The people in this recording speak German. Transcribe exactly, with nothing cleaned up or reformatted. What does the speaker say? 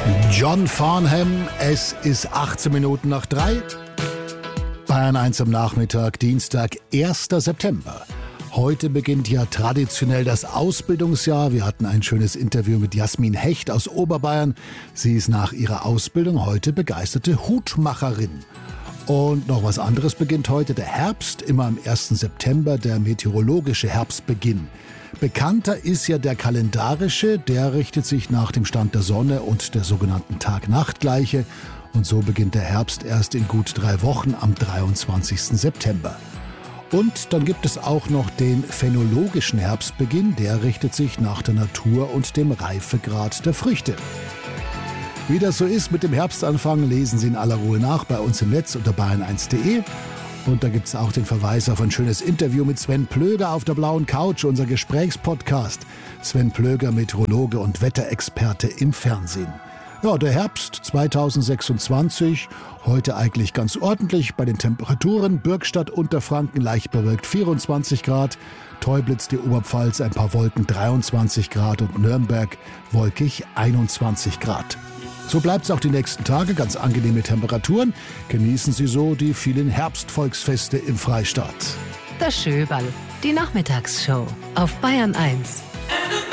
John Farnham, es ist achtzehn Minuten nach drei. Bayern eins am Nachmittag, Dienstag, erster September. Heute beginnt ja traditionell das Ausbildungsjahr. Wir hatten ein schönes Interview mit Jasmin Hecht aus Oberbayern. Sie ist nach ihrer Ausbildung heute begeisterte Hutmacherin. Und noch was anderes beginnt heute, der Herbst, immer am ersten September, der meteorologische Herbstbeginn. Bekannter ist ja der kalendarische, der richtet sich nach dem Stand der Sonne und der sogenannten Tag-Nacht-Gleiche. Und so beginnt der Herbst erst in gut drei Wochen am dreiundzwanzigsten September. Und dann gibt es auch noch den phänologischen Herbstbeginn, der richtet sich nach der Natur und dem Reifegrad der Früchte. Wie das so ist mit dem Herbstanfang, lesen Sie in aller Ruhe nach bei uns im Netz unter bayern eins punkt de. Und da gibt es auch den Verweis auf ein schönes Interview mit Sven Plöger auf der blauen Couch, unser Gesprächspodcast. Sven Plöger, Meteorologe und Wetterexperte im Fernsehen. Ja, der Herbst zweitausendsechsundzwanzig, heute eigentlich ganz ordentlich bei den Temperaturen. Bürgstadt, Unterfranken leicht bewölkt vierundzwanzig Grad, Teublitz, die Oberpfalz, ein paar Wolken dreiundzwanzig Grad und Nürnberg wolkig einundzwanzig Grad. So bleibt es auch die nächsten Tage, ganz angenehme Temperaturen. Genießen Sie so die vielen Herbstvolksfeste im Freistaat. Das Schöberl, die Nachmittagsshow auf Bayern eins.